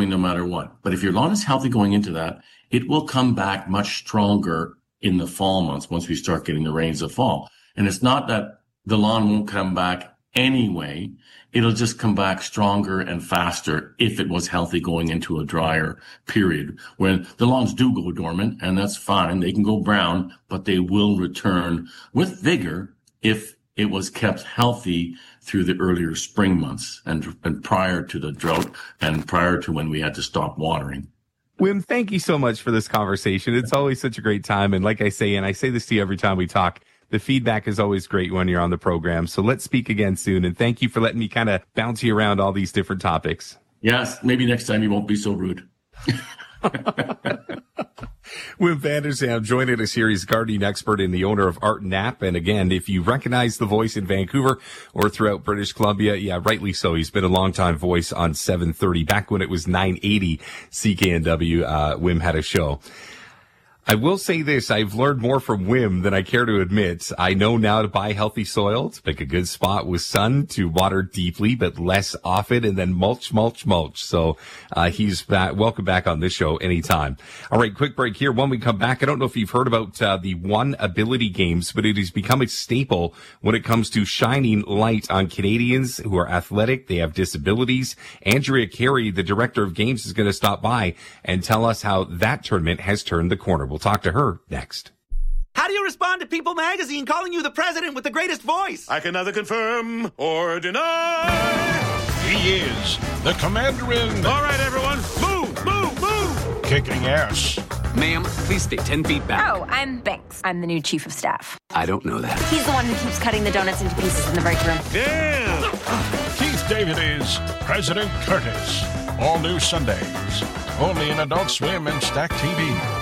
no matter what. But if your lawn is healthy going into that, it will come back much stronger in the fall months once we start getting the rains of fall. And it's not that the lawn won't come back anyway. It'll just come back stronger and faster if it was healthy going into a drier period. When the lawns do go dormant, and that's fine, they can go brown, but they will return with vigor if it was kept healthy through the earlier spring months and prior to the drought and prior to when we had to stop watering. Wim, thank you so much for this conversation. It's always such a great time. And like I say, and I say this to you every time we talk, the feedback is always great when you're on the program. So let's speak again soon. And thank you for letting me kind of bounce you around all these different topics. Yes, maybe next time you won't be so rude. Wim Vanderzam joining us here. He's a gardening expert and the owner of Art Nap. And again, if you recognize the voice in Vancouver or throughout British Columbia, yeah, rightly so. He's been a longtime voice on 730. Back when it was 980 CKNW, Wim had a show. I will say this, I've learned more from Wim than I care to admit. I know now to buy healthy soil, to pick a good spot with sun, to water deeply but less often, and then mulch. So he's back. Welcome back on this show anytime. All right, quick break here. When we come back, I don't know if you've heard about the One Ability Games, but it has become a staple when it comes to shining light on Canadians who are athletic, they have disabilities. Andrea Carey, the director of games, is going to stop by and tell us how that tournament has turned the corner. We'll talk to her next. How do you respond to People Magazine calling you the president with the greatest voice? I can neither confirm or deny. He is the commander-in. All right, everyone, move. Kicking ass. Ma'am, please stay 10 feet back. Oh, I'm Banks. I'm the new chief of staff. I don't know that. He's the one who keeps cutting the donuts into pieces in the break room. Yeah. Keith David is President Curtis. All new Sundays. Only in Adult Swim and Stack TV.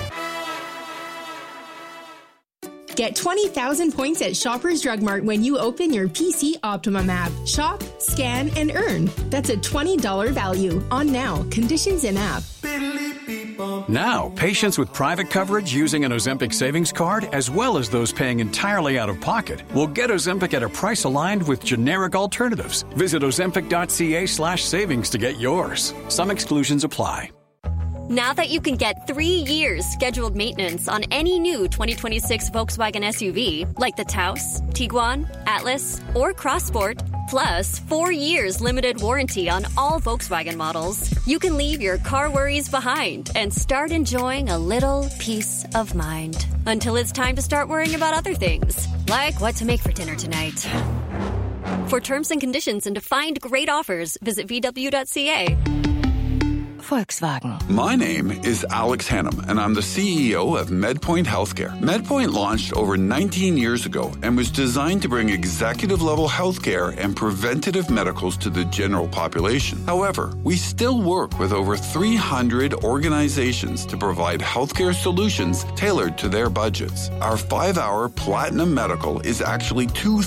Get 20,000 points at Shoppers Drug Mart when you open your PC Optimum app. Shop, scan, and earn. That's a $20 value. On now. Conditions in app. Now, patients with private coverage using an Ozempic savings card, as well as those paying entirely out of pocket, will get Ozempic at a price aligned with generic alternatives. Visit ozempic.ca/savings to get yours. Some exclusions apply. Now that you can get 3 years scheduled maintenance on any new 2026 Volkswagen SUV, like the Taos, Tiguan, Atlas, or Crossport, plus 4 years limited warranty on all Volkswagen models, you can leave your car worries behind and start enjoying a little peace of mind. Until it's time to start worrying about other things, like what to make for dinner tonight. For terms and conditions and to find great offers, visit VW.ca. Volkswagen. My name is Alex Hannum, and I'm the CEO of MedPoint Healthcare. MedPoint launched over 19 years ago and was designed to bring executive-level healthcare and preventative medicals to the general population. However, we still work with over 300 organizations to provide healthcare solutions tailored to their budgets. Our 5-hour Platinum Medical is actually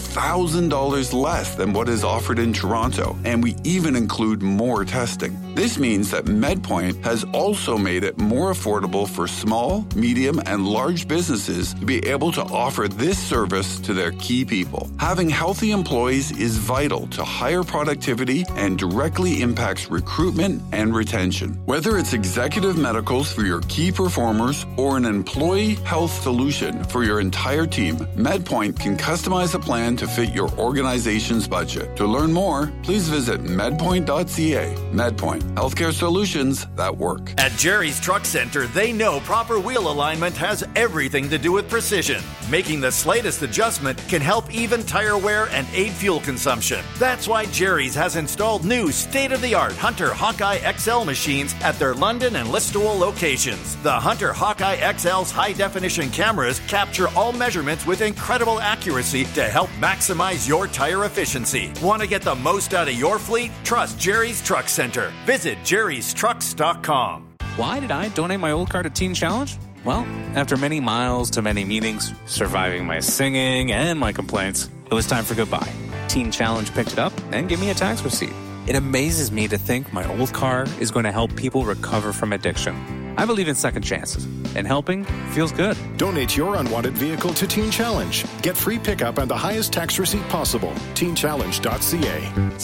$2,000 less than what is offered in Toronto, and we even include more testing. This means that MedPoint has also made it more affordable for small, medium, and large businesses to be able to offer this service to their key people. Having healthy employees is vital to higher productivity and directly impacts recruitment and retention. Whether it's executive medicals for your key performers or an employee health solution for your entire team, MedPoint can customize a plan to fit your organization's budget. To learn more, please visit medpoint.ca. MedPoint, healthcare solutions that work. At Jerry's Truck Center, they know proper wheel alignment has everything to do with precision. Making the slightest adjustment can help even tire wear and aid fuel consumption. That's why Jerry's has installed new state-of-the-art Hunter Hawkeye XL machines at their London and Listowel locations. The Hunter Hawkeye XL's high-definition cameras capture all measurements with incredible accuracy to help maximize your tire efficiency. Want to get the most out of your fleet? Trust Jerry's Truck Center. Visit jerrystrucks.com. Why did I donate my old car to Teen Challenge? Well, after many miles to many meetings, surviving my singing and my complaints, it was time for goodbye. Teen Challenge picked it up and gave me a tax receipt. It amazes me to think my old car is going to help people recover from addiction. I believe in second chances, and helping feels good. Donate your unwanted vehicle to Teen Challenge. Get free pickup and the highest tax receipt possible. TeenChallenge.ca.